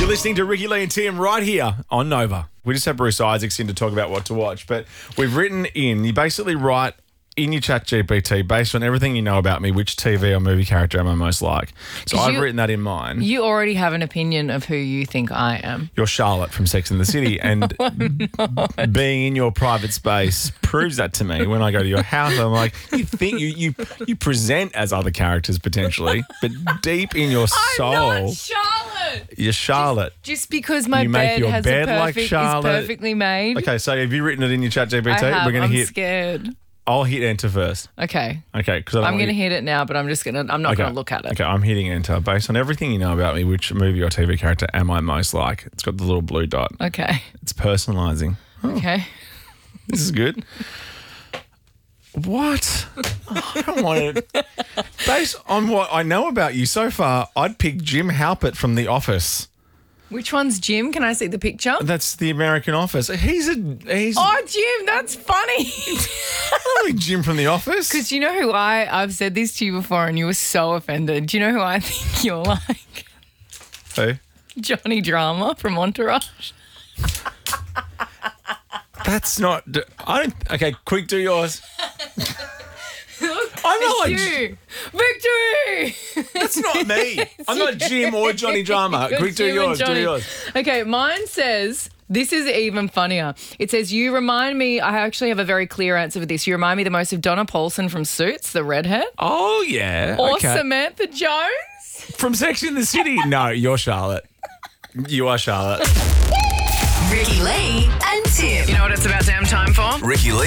You're listening to Ricky Lee and Tim right here on Nova. We just had Bruce Isaacs in to talk about what to watch, but we've written in, you basically write in your chat GPT, based on everything you know about me, which TV or movie character am I most like? So I've written that in mine. You already have an opinion of who you think I am. You're Charlotte from Sex and the City, and being in your private space proves that to me. When I go to your house, I'm like, you think you present as other characters potentially, but deep in your soul, I'm not Charlotte. you're Charlotte. Just because my You make bed your has bed a like perfect, Charlotte. is perfectly made. Okay, so have you written it in your chat GPT? I have. We're going to I'm scared. I'll hit enter first. Okay. Okay, because I'm going to hit it now, but I'm not going to look at it. Okay, I'm hitting enter. Based on everything you know about me, which movie or TV character am I most like? It's got the little blue dot. Okay. It's personalizing. Okay. This is good. What? I don't want it. Based on what I know about you so far, I'd pick Jim Halpert from The Office. Which one's Jim? Can I see the picture? That's the American Office. He's Oh, Jim, that's funny. probably Jim from The Office. Because you know who I've said this to you before and you were so offended. Do you know who I think you're like? Who? Johnny Drama from Entourage. That's not. I don't. Okay, quick, do yours. I'm not like. You. Victory! That's not me. I'm not Jim or Johnny Drama. You're Quick, do Jim and yours. Do Johnny. yours. Okay, mine says, this is even funnier. It says, you remind me, I actually have a very clear answer for this. You remind me the most of Donna Paulson from Suits, the redhead. Oh yeah. Or okay. Samantha Jones. From Sex and the City. No, you're Charlotte. You are Charlotte. Ricky Lee and Tim. You know what it's about damn time for? Ricky Lee.